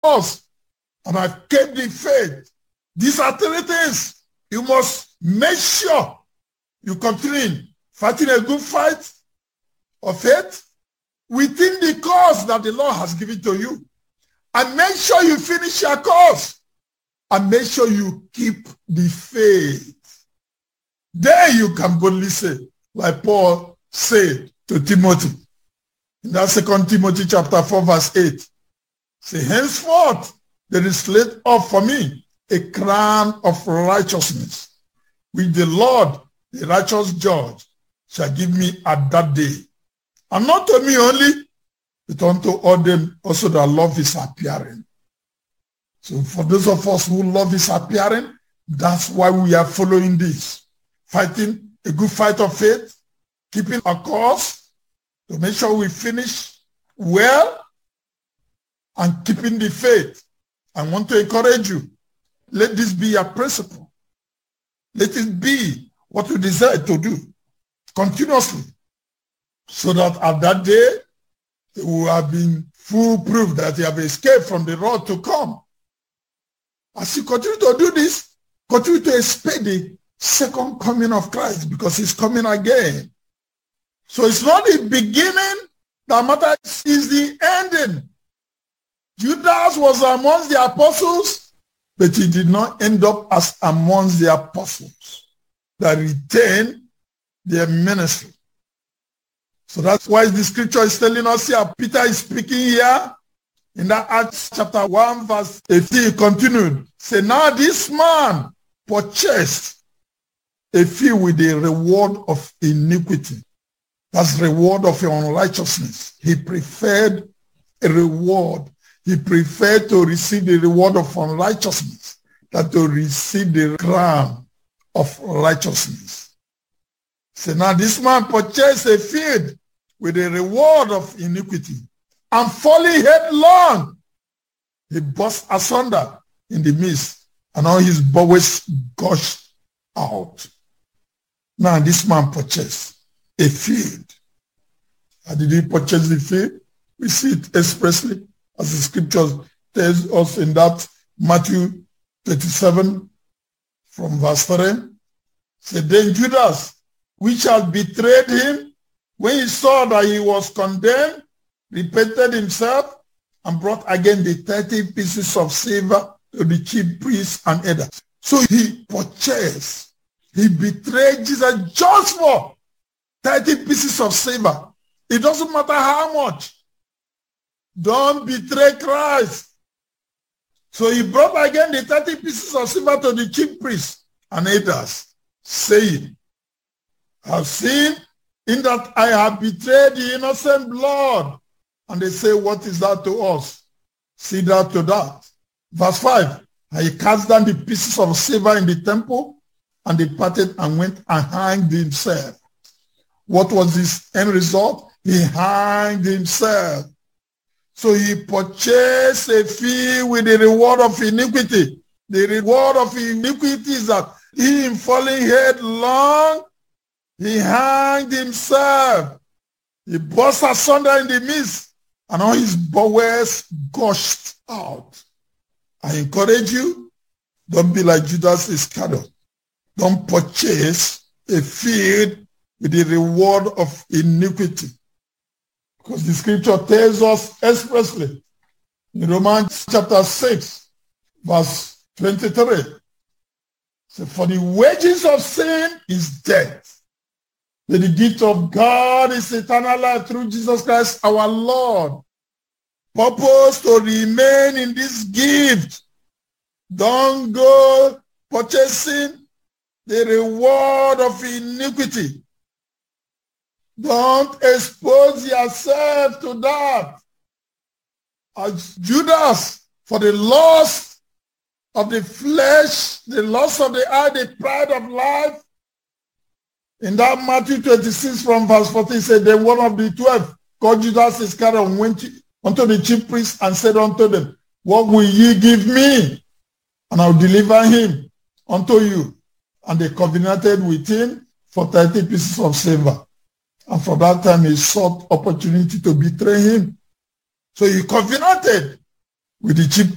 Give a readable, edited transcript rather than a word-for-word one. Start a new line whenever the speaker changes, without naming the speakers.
course, and I kept the faith. These are three things you must make sure you continue fighting a good fight of faith within the course that the Lord has given to you. And make sure you finish your course. And make sure you keep the faith. Then you can boldly say, like Paul said to Timothy, in that 2 Timothy chapter 4, verse 8, say, henceforth there is laid up for me a crown of righteousness, which the Lord, the righteous judge, shall give me at that day. And not to me only, but unto all them also that love his appearing. So for those of us who love his appearing, that's why we are following this. Fighting a good fight of faith, keeping our course, to make sure we finish well, and keeping the faith. I want to encourage you. Let this be your principle. Let it be what you desire to do continuously, so that at that day, you will have been foolproof that you have escaped from the wrath to come. As you continue to do this, continue to expect the second coming of Christ, because he's coming again. So it's not the beginning that matters, it's the ending. Judas was amongst the apostles, but he did not end up as amongst the apostles that retained their ministry. So that's why the scripture is telling us here, Peter is speaking here, in that Acts chapter 1, verse 18, he continued, say, now this man purchased a fee with the reward of iniquity. That's reward of unrighteousness. He preferred a reward. He preferred to receive the reward of unrighteousness than to receive the crown of righteousness. So now this man purchased a field with the reward of iniquity, and falling headlong, he burst asunder in the midst, and all his bowels gushed out. Now this man purchased a field. How did he purchase the field? We see it expressly as the scriptures tells us in that Matthew 27 from verse 3. Said, then Judas, which had betrayed him, when he saw that he was condemned, repented himself and brought again the 30 pieces of silver to the chief priests and elders. So he purchased, he betrayed Jesus just for 30 pieces of silver. It doesn't matter how much. Don't betray Christ. So he brought again the 30 pieces of silver to the chief priests and elders, saying, I have seen in that I have betrayed the innocent blood. And they say, what is that to us? See that to that. Verse 5, and he cast down the pieces of silver in the temple and departed and went and hanged himself. What was his end result? He hanged himself. So he purchased a fee with the reward of iniquity. The reward of iniquity is that he, in falling headlong, he hanged himself. He burst asunder in the midst, and all his bowels gushed out. I encourage you, don't be like Judas Iscariot. Don't purchase a field with the reward of iniquity. Because the scripture tells us expressly in Romans chapter 6, verse 23. So, for the wages of sin is death, but the gift of God is eternal life through Jesus Christ our Lord. Purpose to remain in this gift. Don't go purchasing the reward of iniquity. Don't expose yourself to that. As Judas, for the lust of the flesh, the lust of the eye, the pride of life. In that Matthew 26 from verse 14 said, then one of the 12, called Judas Iscariot, went unto the chief priests and said unto them, what will ye give me? And I'll deliver him unto you. And they covenanted with him for 30 pieces of silver. And from that time, he sought opportunity to betray him. So he covenanted with the chief